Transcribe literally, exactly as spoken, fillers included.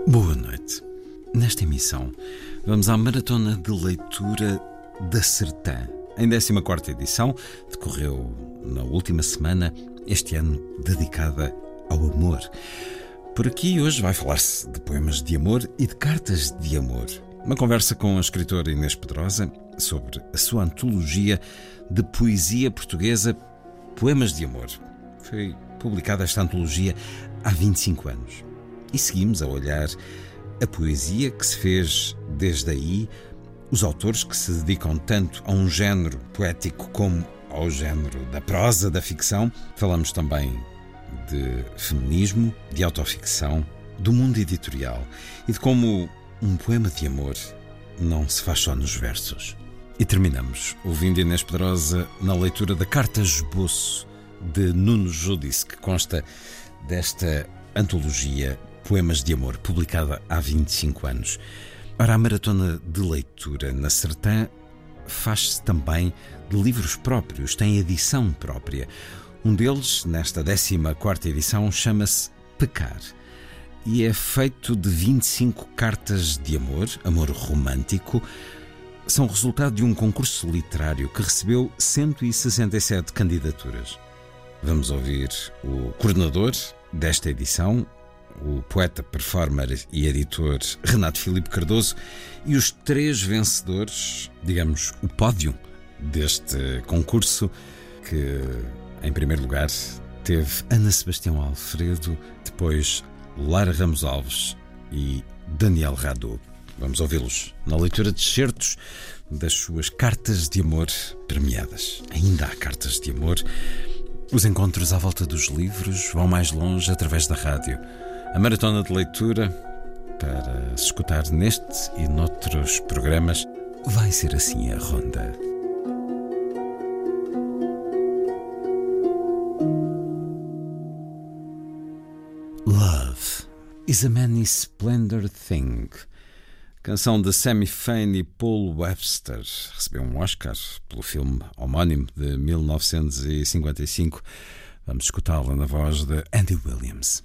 Boa noite. Nesta emissão, vamos à maratona de leitura da Sertã. Em décima quarta edição, decorreu na última semana, este ano dedicada ao amor. Por aqui hoje vai falar-se de poemas de amor e de cartas de amor. Uma conversa com a escritora Inês Pedrosa sobre a sua antologia de poesia portuguesa Poemas de Amor. Foi publicada esta antologia há vinte e cinco anos. E seguimos a olhar a poesia que se fez desde aí, os autores que se dedicam tanto a um género poético como ao género da prosa, da ficção. Falamos também de feminismo, de autoficção, do mundo editorial e de como um poema de amor não se faz só nos versos. E terminamos ouvindo Inês Pedrosa na leitura da Carta Esboço de Nuno Judice, que consta desta antologia Poemas de Amor, publicada há vinte e cinco anos. Ora, a maratona de leitura na Sertã faz-se também de livros próprios, tem edição própria. Um deles, nesta décima quarta edição, chama-se Pecar e é feito de vinte e cinco cartas de amor, amor romântico. São resultado de um concurso literário que recebeu cento e sessenta e sete candidaturas. Vamos ouvir o coordenador desta edição, o poeta, performer e editor Renato Filipe Cardoso, e os três vencedores, digamos, o pódio deste concurso, que em primeiro lugar teve Ana Sebastião Alfredo, depois Lara Ramos Alves e Daniel Radot. Vamos ouvi-los na leitura de excertos das suas cartas de amor premiadas. Ainda há cartas de amor. Os encontros à volta dos livros vão mais longe através da rádio. A maratona de leitura, para se escutar neste e noutros programas, vai ser assim a ronda. Love is a many splendor thing. Canção de Sammy Fain e Paul Webster. Recebeu um Oscar pelo filme homónimo de mil novecentos e cinquenta e cinco. Vamos escutá-la na voz de Andy Williams.